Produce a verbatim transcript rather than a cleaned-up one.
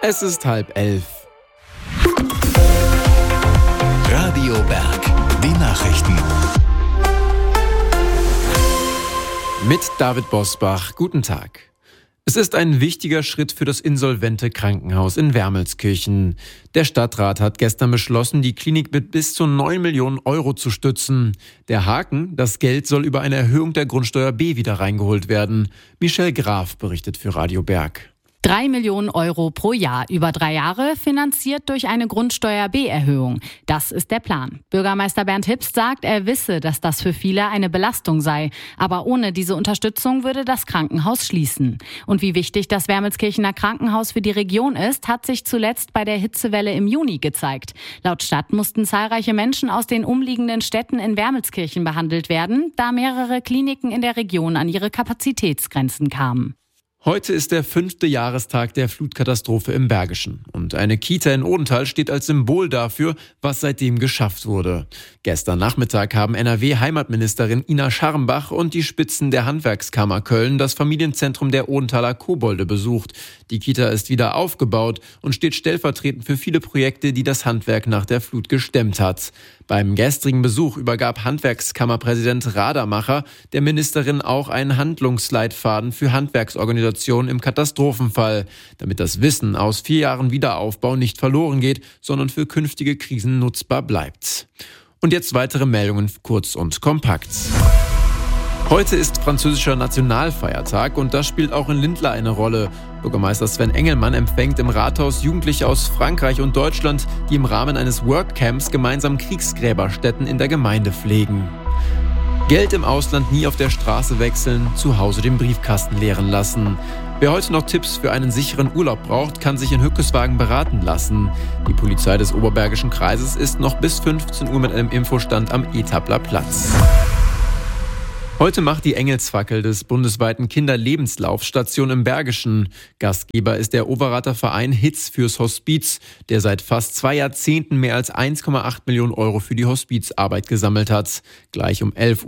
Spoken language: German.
Es ist halb elf. Radio Berg, die Nachrichten. Mit David Bosbach, guten Tag. Es ist ein wichtiger Schritt für das insolvente Krankenhaus in Wermelskirchen. Der Stadtrat hat gestern beschlossen, die Klinik mit bis zu neun Millionen Euro zu stützen. Der Haken, das Geld soll über eine Erhöhung der Grundsteuer B wieder reingeholt werden. Michelle Graf berichtet für Radio Berg. Drei Millionen Euro pro Jahr über drei Jahre, finanziert durch eine Grundsteuer B-Erhöhung. Das ist der Plan. Bürgermeister Bernd Hipst sagt, er wisse, dass das für viele eine Belastung sei. Aber ohne diese Unterstützung würde das Krankenhaus schließen. Und wie wichtig das Wermelskirchener Krankenhaus für die Region ist, hat sich zuletzt bei der Hitzewelle im Juni gezeigt. Laut Stadt mussten zahlreiche Menschen aus den umliegenden Städten in Wermelskirchen behandelt werden, da mehrere Kliniken in der Region an ihre Kapazitätsgrenzen kamen. Heute ist der fünfte Jahrestag der Flutkatastrophe im Bergischen. Und eine Kita in Odenthal steht als Symbol dafür, was seitdem geschafft wurde. Gestern Nachmittag haben N R W-Heimatministerin Ina Scharrenbach und die Spitzen der Handwerkskammer Köln das Familienzentrum der Odenthaler Kobolde besucht. Die Kita ist wieder aufgebaut und steht stellvertretend für viele Projekte, die das Handwerk nach der Flut gestemmt hat. Beim gestrigen Besuch übergab Handwerkskammerpräsident Radermacher der Ministerin auch einen Handlungsleitfaden für Handwerksorganisationen im Katastrophenfall, damit das Wissen aus vier Jahren Wiederaufbau nicht verloren geht, sondern für künftige Krisen nutzbar bleibt. Und jetzt weitere Meldungen kurz und kompakt. Heute ist französischer Nationalfeiertag und das spielt auch in Lindlar eine Rolle. Bürgermeister Sven Engelmann empfängt im Rathaus Jugendliche aus Frankreich und Deutschland, die im Rahmen eines Workcamps gemeinsam Kriegsgräberstätten in der Gemeinde pflegen. Geld im Ausland nie auf der Straße wechseln, zu Hause den Briefkasten leeren lassen. Wer heute noch Tipps für einen sicheren Urlaub braucht, kann sich in Hückeswagen beraten lassen. Die Polizei des Oberbergischen Kreises ist noch bis fünfzehn Uhr mit einem Infostand am Etabler Platz. Heute macht die Engelsfackel des bundesweiten Kinderlebenslaufstation im Bergischen. Gastgeber ist der Overater Verein Hitz fürs Hospiz, der seit fast zwei Jahrzehnten mehr als eins Komma acht Millionen Euro für die Hospizarbeit gesammelt hat. Gleich um elf Uhr